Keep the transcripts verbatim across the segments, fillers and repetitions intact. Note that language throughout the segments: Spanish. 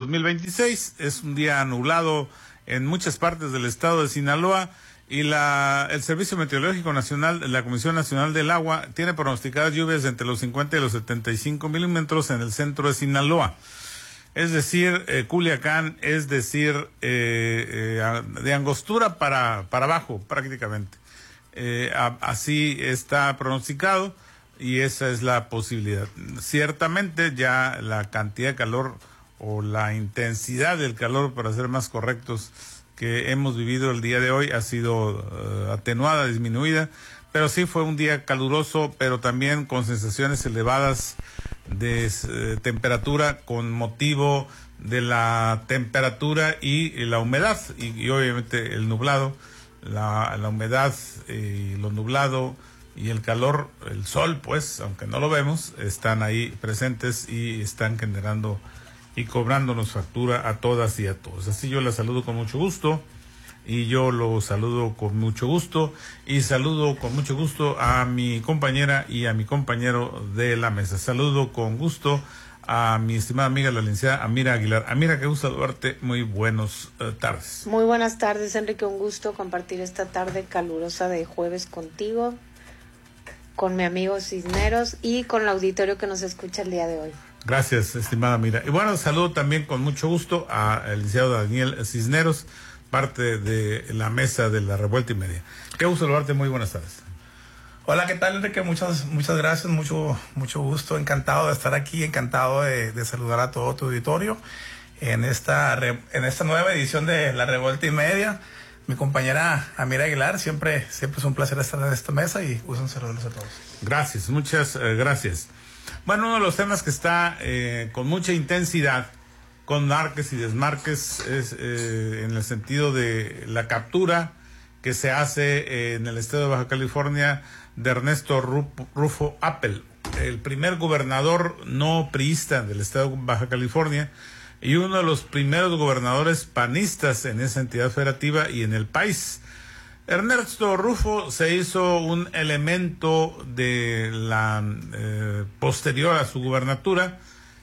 mil veintiséis. Es un día nublado en muchas partes del estado de Sinaloa y la el Servicio Meteorológico Nacional, la Comisión Nacional del Agua, tiene pronosticadas lluvias entre los cincuenta y los setenta y cinco milímetros en el centro de Sinaloa. Es decir, eh, Culiacán, es decir, eh, eh, de Angostura para, para abajo prácticamente. Eh, a, así está pronosticado y esa es la posibilidad. Ciertamente ya la cantidad de calor o la intensidad del calor, para ser más correctos, que hemos vivido el día de hoy ha sido uh, atenuada, disminuida, pero sí fue un día caluroso, pero también con sensaciones elevadas de eh, temperatura con motivo de la temperatura y, y la humedad y, y obviamente el nublado, la, la humedad y lo nublado y el calor, el sol, pues, aunque no lo vemos, están ahí presentes y están generando y cobrándonos factura a todas y a todos. Así yo la saludo con mucho gusto y yo lo saludo con mucho gusto y saludo con mucho gusto a mi compañera y a mi compañero de la mesa. Saludo con gusto a mi estimada amiga la licenciada Amira Aguilar. Amira, qué gusto saludarte, muy buenas uh, tardes. Muy buenas tardes, Enrique, un gusto compartir esta tarde calurosa de jueves contigo, con mi amigo Cisneros y con el auditorio que nos escucha el día de hoy. Gracias, estimada Amira. Y bueno, saludo también con mucho gusto al licenciado Daniel Cisneros, parte de la mesa de la Revuelta y Media. Qué gusto saludarte, muy buenas tardes. Hola, ¿qué tal, Enrique? Muchas, muchas gracias, mucho, mucho gusto, encantado de estar aquí, encantado de, de saludar a todo tu auditorio en esta, en esta nueva edición de la Revuelta y Media. Mi compañera Amira Aguilar, siempre, siempre es un placer estar en esta mesa y un saludo a todos. Gracias, muchas eh, gracias. Bueno, uno de los temas que está eh, con mucha intensidad, con marques y desmarques, es eh, en el sentido de la captura que se hace eh, en el estado de Baja California de Ernesto Rufo Appel, el primer gobernador no priista del estado de Baja California y uno de los primeros gobernadores panistas en esa entidad federativa y en el país. Ernesto Rufo se hizo un elemento de la eh, posterior a su gubernatura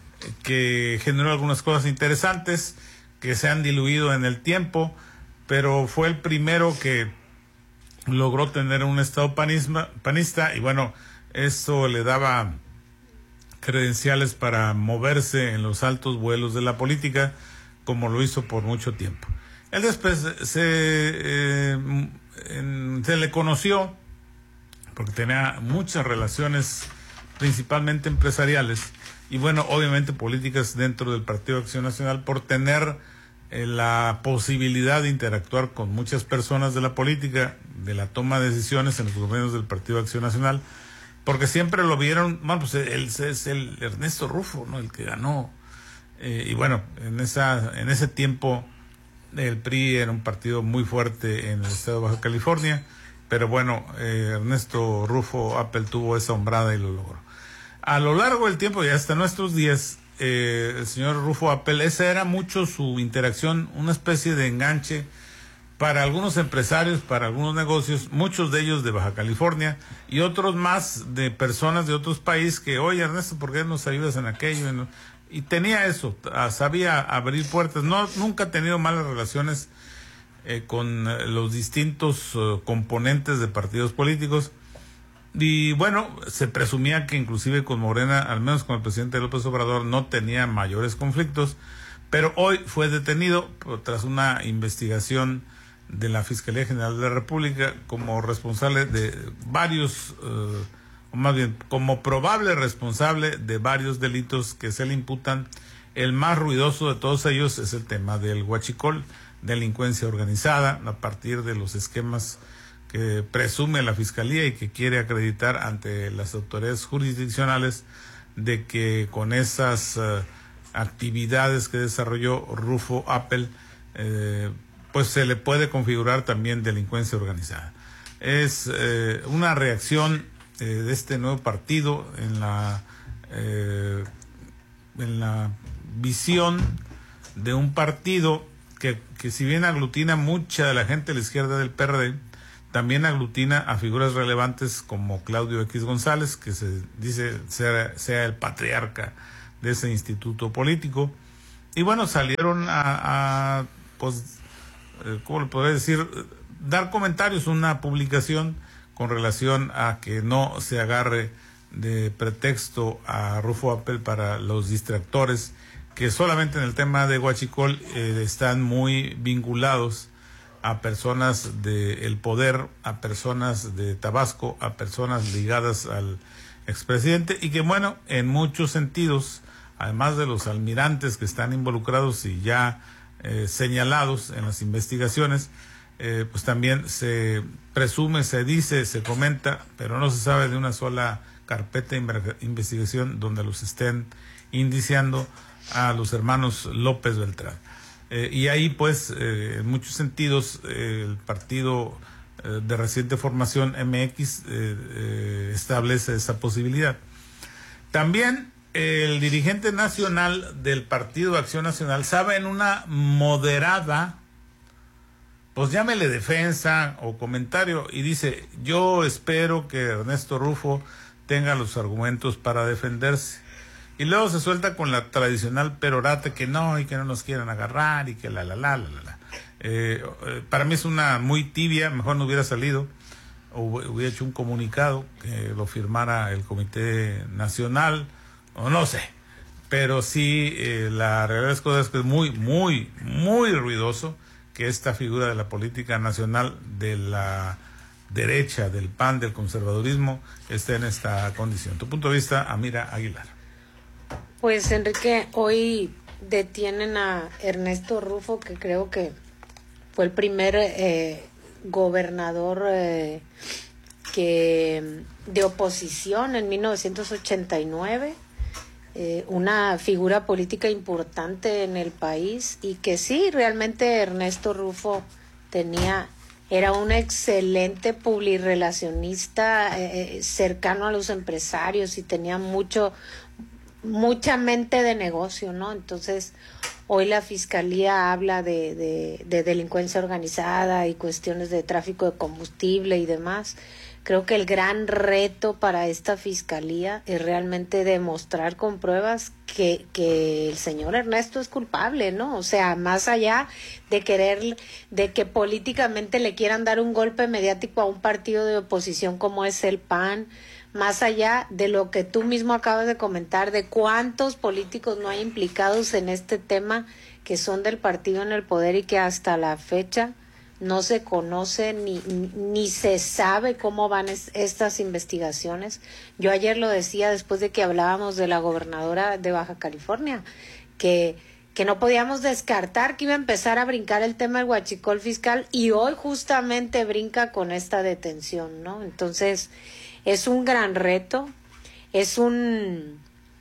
que generó algunas cosas interesantes que se han diluido en el tiempo, pero fue el primero que logró tener un estado panisma, panista y bueno, eso le daba credenciales para moverse en los altos vuelos de la política como lo hizo por mucho tiempo. Él después se, eh, en, se le conoció porque tenía muchas relaciones principalmente empresariales y bueno, obviamente políticas dentro del Partido Acción Nacional por tener eh, la posibilidad de interactuar con muchas personas de la política, de la toma de decisiones en los gobiernos del Partido Acción Nacional, porque siempre lo vieron, bueno, pues él es el Ernesto Rufo, ¿no? El que ganó. Eh, y bueno, en esa en ese tiempo el P R I era un partido muy fuerte en el estado de Baja California, pero bueno, eh, Ernesto Rufo Appel tuvo esa hombrada y lo logró. A lo largo del tiempo y hasta nuestros días, eh, el señor Rufo Appel, esa era mucho su interacción, una especie de enganche para algunos empresarios, para algunos negocios, muchos de ellos de Baja California y otros más de personas de otros países que, oye Ernesto, ¿por qué nos ayudas en aquello? Y tenía eso, sabía abrir puertas, no nunca ha tenido malas relaciones eh, con los distintos uh, componentes de partidos políticos. Y bueno, se presumía que inclusive con Morena, al menos con el presidente López Obrador, no tenía mayores conflictos, pero hoy fue detenido tras una investigación de la Fiscalía General de la República como responsable de varios, eh, o más bien, como probable responsable de varios delitos que se le imputan. El más ruidoso de todos ellos es el tema del huachicol, delincuencia organizada, a partir de los esquemas que presume la Fiscalía y que quiere acreditar ante las autoridades jurisdiccionales de que con esas uh, actividades que desarrolló Rufo Appel, eh, pues se le puede configurar también delincuencia organizada. Es eh, una reacción eh, de este nuevo partido en la, eh, en la visión de un partido que, que si bien aglutina mucha de la gente de la izquierda del P R D, también aglutina a figuras relevantes como Claudio X González, que se dice sea, sea el patriarca de ese instituto político, y bueno, salieron a, a pues, eh, ¿cómo le podría decir? Dar comentarios, una publicación con relación a que no se agarre de pretexto a Rufo Appel para los distractores que solamente en el tema de Huachicol eh, están muy vinculados a personas del poder, a personas de Tabasco, a personas ligadas al expresidente, y que bueno, en muchos sentidos, además de los almirantes que están involucrados y ya eh, señalados en las investigaciones, eh, pues también se presume, se dice, se comenta, pero no se sabe de una sola carpeta de investigación donde los estén indiciando a los hermanos López Beltrán. Eh, y ahí pues eh, en muchos sentidos eh, el partido eh, de reciente formación M X eh, eh, establece esa posibilidad. También eh, el dirigente nacional del Partido Acción Nacional sabe en una moderada, pues llámele defensa o comentario, y dice: yo espero que Ernesto Rufo tenga los argumentos para defenderse. Y luego se suelta con la tradicional perorata que no, y que no nos quieran agarrar, y que la, la, la, la, la. Eh, eh, para mí es una muy tibia, mejor no hubiera salido, o hubiera hecho un comunicado que lo firmara el Comité Nacional, o no sé. Pero sí, eh, la realidad de las cosas es que es muy, muy, muy ruidoso que esta figura de la política nacional, de la derecha, del P A N, del conservadurismo, esté en esta condición. Tu punto de vista, Amira Aguilar. Pues Enrique, hoy detienen a Ernesto Rufo, que creo que fue el primer eh, gobernador eh, que de oposición en mil novecientos ochenta y nueve, eh, una figura política importante en el país, y que sí, realmente Ernesto Rufo tenía, era un excelente publirelacionista, eh, cercano a los empresarios, y tenía mucho mucha mente de negocio, ¿no? Entonces, hoy la Fiscalía habla de, de, de delincuencia organizada y cuestiones de tráfico de combustible y demás. Creo que el gran reto para esta Fiscalía es realmente demostrar con pruebas que, que el señor Ernesto es culpable, ¿no? O sea, más allá de querer, de que políticamente le quieran dar un golpe mediático a un partido de oposición como es el P A N, más allá de lo que tú mismo acabas de comentar, de cuántos políticos no hay implicados en este tema que son del partido en el poder y que hasta la fecha no se conoce ni, ni, ni se sabe cómo van es, estas investigaciones. Yo ayer lo decía después de que hablábamos de la gobernadora de Baja California, que, que no podíamos descartar que iba a empezar a brincar el tema del huachicol fiscal, y hoy justamente brinca con esta detención, ¿no? Entonces, es un gran reto, es un,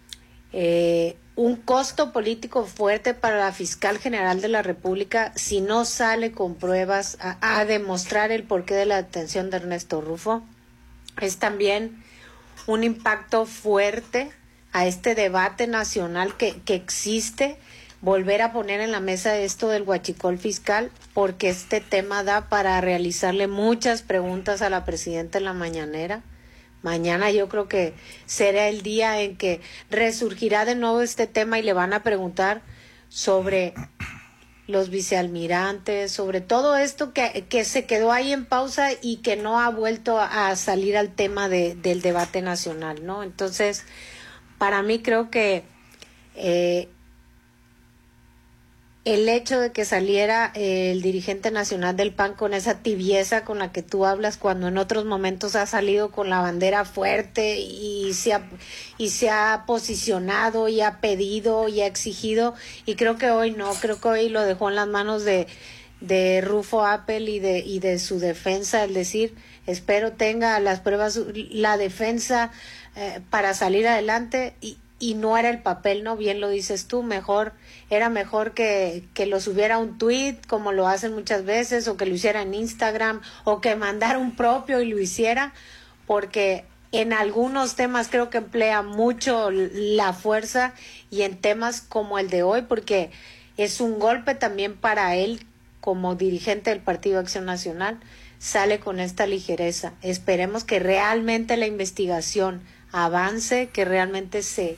eh, un costo político fuerte para la fiscal general de la República si no sale con pruebas a, a demostrar el porqué de la detención de Ernesto Rufo. Es también un impacto fuerte a este debate nacional que, que existe, volver a poner en la mesa esto del huachicol fiscal, porque este tema da para realizarle muchas preguntas a la presidenta en la mañanera. Mañana yo creo que será el día en que resurgirá de nuevo este tema y le van a preguntar sobre los vicealmirantes, sobre todo esto que, que se quedó ahí en pausa y que no ha vuelto a salir al tema de, del debate nacional, ¿no? Entonces, para mí creo que eh, el hecho de que saliera eh, el dirigente nacional del P A N con esa tibieza con la que tú hablas, cuando en otros momentos ha salido con la bandera fuerte y se ha, y se ha posicionado y ha pedido y ha exigido, y creo que hoy no, creo que hoy lo dejó en las manos de, de Rufo Appel y de, y de su defensa, el decir, espero tenga las pruebas, la defensa eh, para salir adelante, y y no era el papel, ¿no? Bien lo dices tú, mejor, era mejor que, que lo subiera un tweet, como lo hacen muchas veces, o que lo hiciera en Instagram, o que mandara un propio y lo hiciera, porque en algunos temas creo que emplea mucho la fuerza, y en temas como el de hoy, porque es un golpe también para él como dirigente del Partido Acción Nacional, sale con esta ligereza. Esperemos que realmente la investigación avance, que realmente se,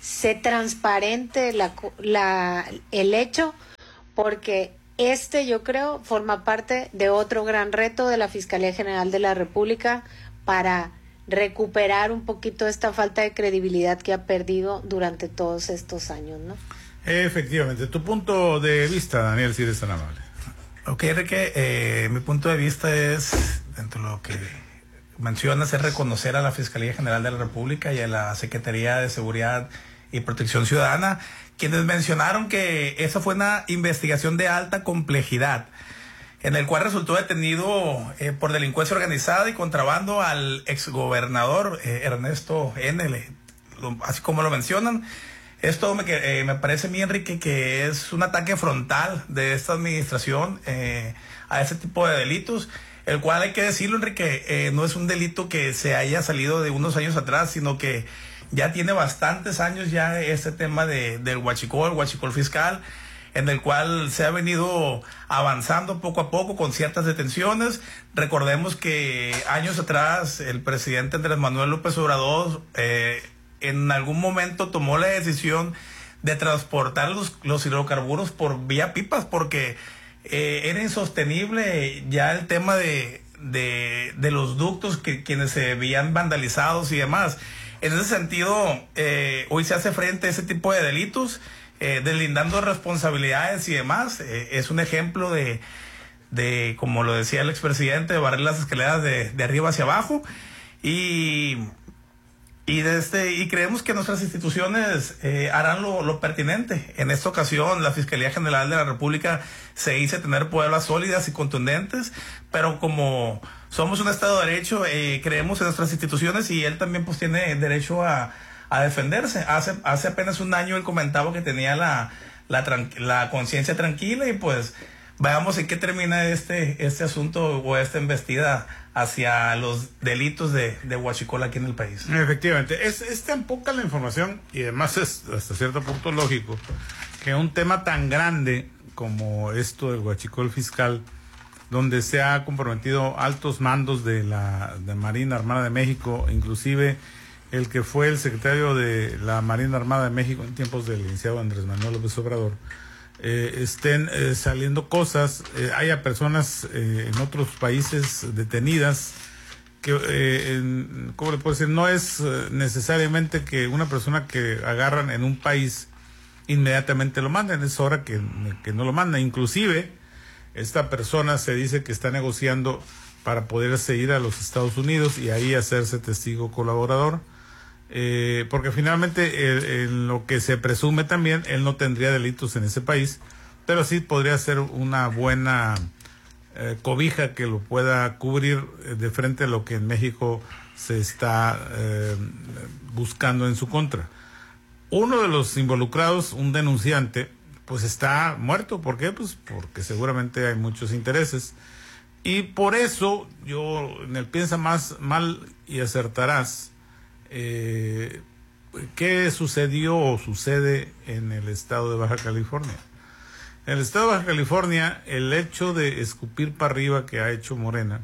se transparente la, la, el hecho, porque este, yo creo, forma parte de otro gran reto de la Fiscalía General de la República para recuperar un poquito esta falta de credibilidad que ha perdido durante todos estos años, ¿no? Efectivamente. Tu punto de vista, Daniel, si eres tan amable. Ok, Enrique, eh, mi punto de vista es, dentro de lo que mencionas, es reconocer a la Fiscalía General de la República y a la Secretaría de Seguridad y Protección Ciudadana, quienes mencionaron que esa fue una investigación de alta complejidad, en el cual resultó detenido eh, por delincuencia organizada y contrabando al exgobernador eh, Ernesto N. Lo, así como lo mencionan. Esto me, eh, me parece a mí, Enrique, que es un ataque frontal de esta administración eh, a ese tipo de delitos, el cual, hay que decirlo, Enrique, eh, no es un delito que se haya salido de unos años atrás, sino que ya tiene bastantes años ya este tema de, del huachicol, huachicol fiscal, en el cual se ha venido avanzando poco a poco con ciertas detenciones. Recordemos que años atrás el presidente Andrés Manuel López Obrador eh, en algún momento tomó la decisión de transportar los, los hidrocarburos por vía pipas, porque eh, era insostenible ya el tema de, de, de los ductos que quienes se veían vandalizados y demás. En ese sentido, eh, hoy se hace frente a ese tipo de delitos, eh, deslindando responsabilidades y demás. Eh, es un ejemplo de, de, como lo decía el expresidente, de barrer las escaleras de, de arriba hacia abajo. Y, y, de este, y creemos que nuestras instituciones eh, harán lo, lo pertinente. En esta ocasión, la Fiscalía General de la República se dice tener pruebas sólidas y contundentes, pero como somos un Estado de Derecho, eh, creemos en nuestras instituciones, y él también pues tiene derecho a, a defenderse. Hace, hace apenas un año él comentaba que tenía la, la, la conciencia tranquila, y pues veamos en qué termina este, este asunto o esta embestida hacia los delitos de, de huachicol aquí en el país. Efectivamente, es, es tan poca la información, y además es hasta cierto punto lógico que un tema tan grande como esto del huachicol fiscal, donde se ha comprometido altos mandos de la de Marina Armada de México, inclusive el que fue el secretario de la Marina Armada de México en tiempos del licenciado Andrés Manuel López Obrador, eh, estén eh, saliendo cosas, eh, haya personas eh, en otros países detenidas, que, eh, en, ¿cómo le puedo decir? No es eh, necesariamente que una persona que agarran en un país inmediatamente lo manden, es hora que, que no lo manden. Inclusive esta persona se dice que está negociando para poderse ir a los Estados Unidos y ahí hacerse testigo colaborador, eh, porque finalmente eh, en lo que se presume también, él no tendría delitos en ese país, pero sí podría ser una buena eh, cobija que lo pueda cubrir eh, de frente a lo que en México se está eh, buscando en su contra. Uno de los involucrados, un denunciante, pues está muerto. ¿Por qué? Pues porque seguramente hay muchos intereses. Y por eso, yo, en el Piensa Más Mal y Acertarás, eh, ¿qué sucedió o sucede en el estado de Baja California? En el estado de Baja California, el hecho de escupir para arriba que ha hecho Morena,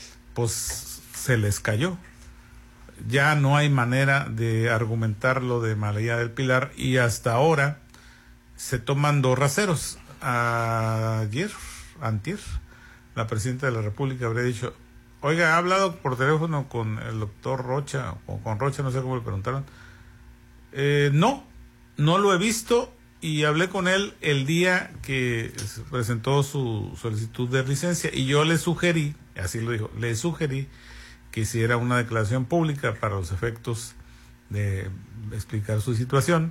pues se les cayó. Ya no hay manera de argumentarlo de María del Pilar, y hasta ahora se toman dos raseros. Ayer, antier, la presidenta de la República habría dicho, oiga, ha hablado por teléfono con el doctor Rocha, o con Rocha, no sé cómo le preguntaron. Eh, no, no lo he visto, y hablé con él el día que presentó su solicitud de licencia, y yo le sugerí, así lo dijo, le sugerí que hiciera una declaración pública para los efectos de explicar su situación,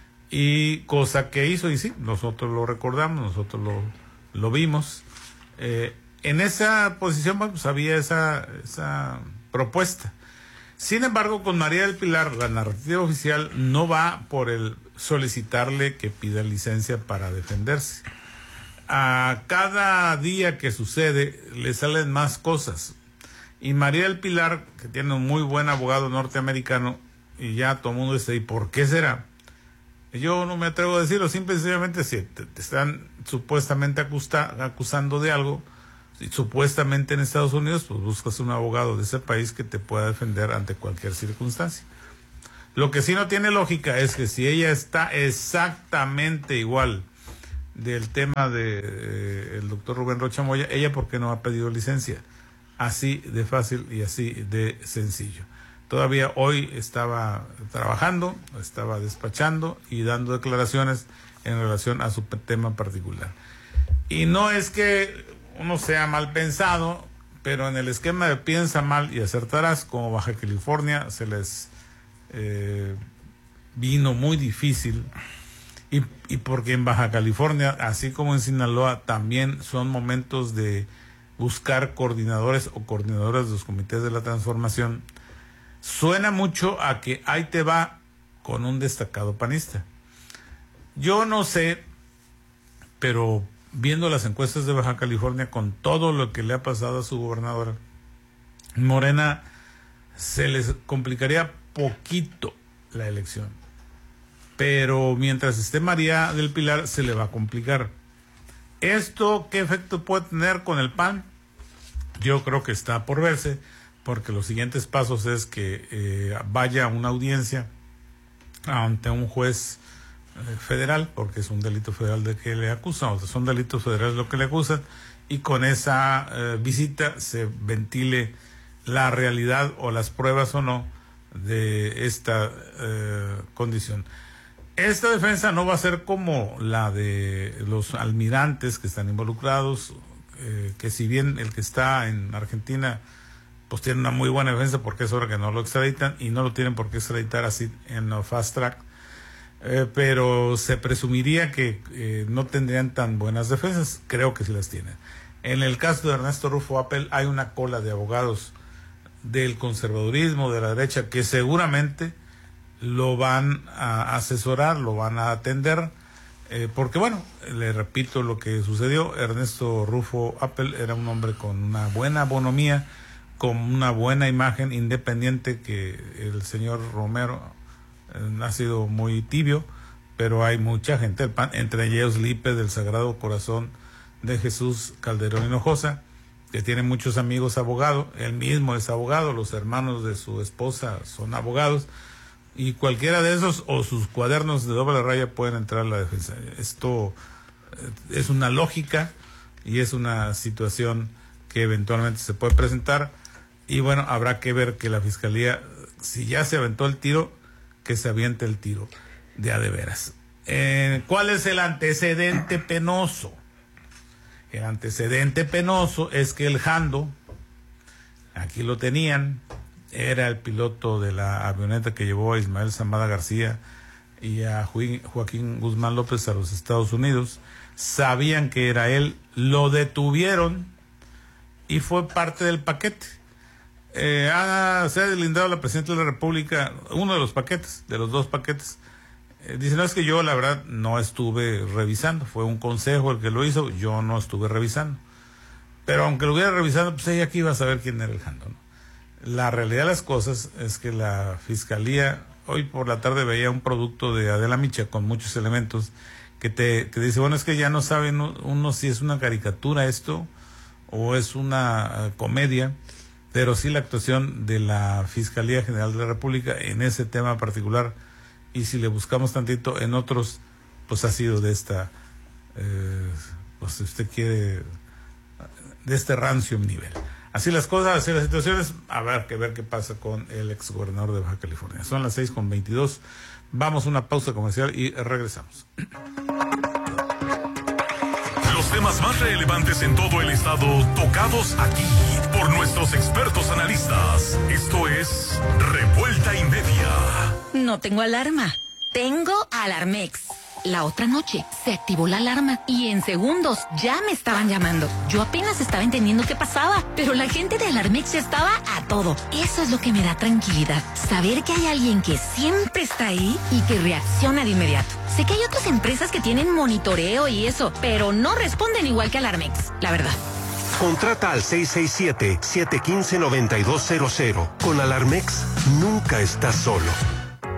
y cosa que hizo, y sí, nosotros lo recordamos, nosotros lo, lo vimos. Eh, en esa posición, bueno, pues había esa, esa propuesta. Sin embargo, con María del Pilar, la narrativa oficial no va por el solicitarle que pida licencia para defenderse. A cada día que sucede, le salen más cosas. Y María del Pilar, que tiene un muy buen abogado norteamericano, y ya todo el mundo dice, ¿y por qué será? Yo no me atrevo a decirlo, simple y sencillamente, si te, te están supuestamente acusa, acusando de algo, si supuestamente en Estados Unidos, pues buscas un abogado de ese país que te pueda defender ante cualquier circunstancia. Lo que sí no tiene lógica es que si ella está exactamente igual del tema de eh, el doctor Rubén Rocha Moya, ella ¿por qué no ha pedido licencia? Así de fácil y así de sencillo. Todavía hoy estaba trabajando, estaba despachando y dando declaraciones en relación a su tema particular. Y no es que uno sea mal pensado, pero en el esquema de piensa mal y acertarás, como Baja California se les eh, vino muy difícil, y, y porque en Baja California, así como en Sinaloa, también son momentos de buscar coordinadores o coordinadoras de los comités de la transformación. Suena mucho a que ahí te va con un destacado panista. Yo no sé, pero viendo las encuestas de Baja California, con todo lo que le ha pasado a su gobernadora, Morena se les complicaría poquito la elección. Pero mientras esté María del Pilar, se le va a complicar. ¿Esto qué efecto puede tener con el P A N? Yo creo que está por verse, porque los siguientes pasos es que eh, vaya a una audiencia ante un juez eh, federal, porque es un delito federal de que le acusan, o sea, son delitos federales lo que le acusan, y con esa eh, visita se ventile la realidad o las pruebas o no de esta eh, condición. Esta defensa no va a ser como la de los almirantes que están involucrados, eh, que si bien el que está en Argentina pues tiene una muy buena defensa porque es hora que no lo extraditan y no lo tienen por qué extraditar así en los fast track, eh, pero se presumiría que eh, no tendrían tan buenas defensas. Creo que sí las tienen. En el caso de Ernesto Rufo Appel hay una cola de abogados del conservadurismo, de la derecha, que seguramente lo van a asesorar, lo van a atender, eh, porque bueno, le repito lo que sucedió. Ernesto Rufo Appel era un hombre con una buena bonomía, con una buena imagen, independiente que el señor Romero eh, ha sido muy tibio, pero hay mucha gente del P A N, entre ellos Lipe del Sagrado Corazón de Jesús Calderón Hinojosa, que tiene muchos amigos abogados. Él mismo es abogado, los hermanos de su esposa son abogados, y cualquiera de esos o sus cuadernos de doble raya pueden entrar a la defensa. Esto es una lógica y es una situación que eventualmente se puede presentar, y bueno, habrá que ver que la fiscalía, si ya se aventó el tiro, que se aviente el tiro de a de veras. Eh, ¿cuál es el antecedente penoso? El antecedente penoso es que el Jando, aquí lo tenían, era el piloto de la avioneta que llevó a Ismael Zamada García y a Joaquín Guzmán López a los Estados Unidos. Sabían que era él, lo detuvieron y fue parte del paquete. Eh, ha, se ha deslindado la presidenta de la República, uno de los paquetes, de los dos paquetes. Eh, dice, no, es que yo la verdad no estuve revisando, fue un consejo el que lo hizo, yo no estuve revisando. Pero aunque lo hubiera revisado, pues ella aquí iba a saber quién era el Jando, ¿no? La realidad de las cosas es que la fiscalía, hoy por la tarde veía un producto de Adela Micha con muchos elementos que te que dice, bueno, es que ya no saben uno si es una caricatura esto o es una uh, comedia, pero sí la actuación de la Fiscalía General de la República en ese tema particular, y si le buscamos tantito en otros, pues ha sido de esta, eh, pues si usted quiere, de este rancio nivel. Así las cosas, así las situaciones, habrá que ver qué pasa con el exgobernador de Baja California. Son las seis con veintidós, vamos a una pausa comercial y regresamos. Los temas más relevantes en todo el estado, tocados aquí por nuestros expertos analistas. Esto es Revuelta y Media. No tengo alarma, tengo Alarmex. La otra noche se activó la alarma y en segundos ya me estaban llamando. Yo apenas estaba entendiendo qué pasaba, pero la gente de Alarmex ya estaba a todo. Eso es lo que me da tranquilidad, saber que hay alguien que siempre está ahí y que reacciona de inmediato. Sé que hay otras empresas que tienen monitoreo y eso, pero no responden igual que Alarmex, la verdad. Contrata al seis seis siete, siete uno cinco, nueve dos cero cero. Con Alarmex nunca estás solo.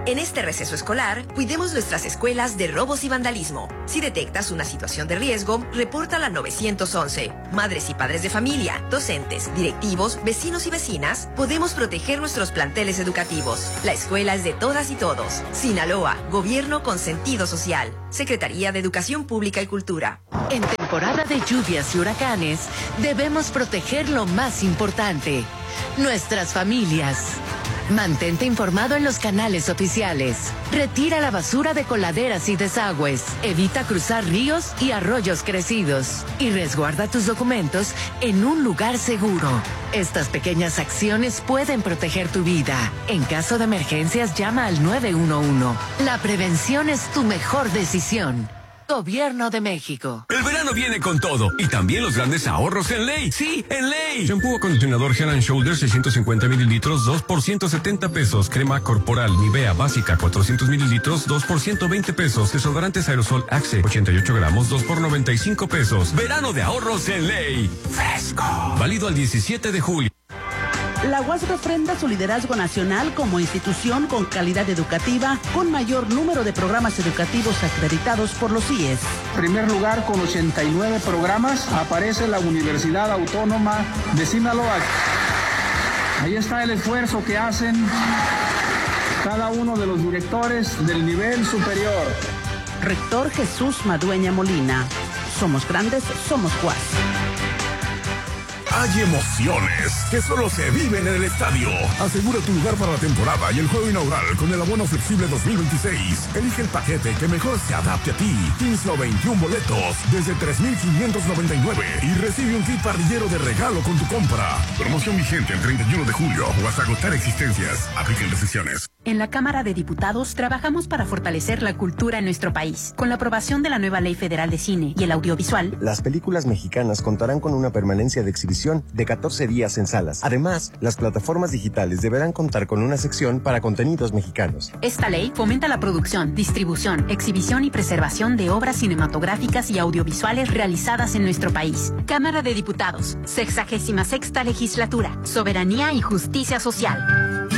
En este receso escolar, cuidemos nuestras escuelas de robos y vandalismo. Si detectas una situación de riesgo, repórtala al nueve once. Madres y padres de familia, docentes, directivos, vecinos y vecinas, podemos proteger nuestros planteles educativos. La escuela es de todas y todos. Sinaloa, gobierno con sentido social. Secretaría de Educación Pública y Cultura. En temporada de lluvias y huracanes, debemos proteger lo más importante, nuestras familias. Mantente informado en los canales oficiales. Retira la basura de coladeras y desagües. Evita cruzar ríos y arroyos crecidos. Y resguarda tus documentos en un lugar seguro. Estas pequeñas acciones pueden proteger tu vida. En caso de emergencias, llama al nueve uno uno. La prevención es tu mejor decisión. Gobierno de México. El verano viene con todo y también los grandes ahorros en Ley. Sí, en Ley. Shampoo acondicionador Head and Shoulders seiscientos cincuenta mililitros, dos por ciento setenta pesos. Crema corporal Nivea básica cuatrocientos mililitros, dos por ciento veinte pesos. Desodorantes aerosol Axe ochenta y ocho gramos, dos por noventa y cinco pesos. Verano de ahorros en Ley. Fresco. Válido al diecisiete de julio. La U A S refrenda su liderazgo nacional como institución con calidad educativa, con mayor número de programas educativos acreditados por los I E S. En primer lugar, con ochenta y nueve programas, aparece la Universidad Autónoma de Sinaloa. Ahí está el esfuerzo que hacen cada uno de los directores del nivel superior. Rector Jesús Madueña Molina. Somos grandes, somos U A S. Hay emociones que solo se viven en el estadio. Asegura tu lugar para la temporada y el juego inaugural con el abono flexible dos mil veintiséis. Elige el paquete que mejor se adapte a ti. quince o veintiún boletos desde tres mil quinientos noventa y nueve y recibe un kit parrillero de regalo con tu compra. Promoción vigente el treinta y uno de julio o hasta agotar existencias. Apliquen restricciones. En la Cámara de Diputados trabajamos para fortalecer la cultura en nuestro país. Con la aprobación de la nueva Ley Federal de Cine y el Audiovisual, las películas mexicanas contarán con una permanencia de exhibición de catorce días en salas. Además, las plataformas digitales deberán contar con una sección para contenidos mexicanos. Esta ley fomenta la producción, distribución, exhibición y preservación de obras cinematográficas y audiovisuales realizadas en nuestro país. Cámara de Diputados, sexagésima sexta legislatura, Soberanía y Justicia Social.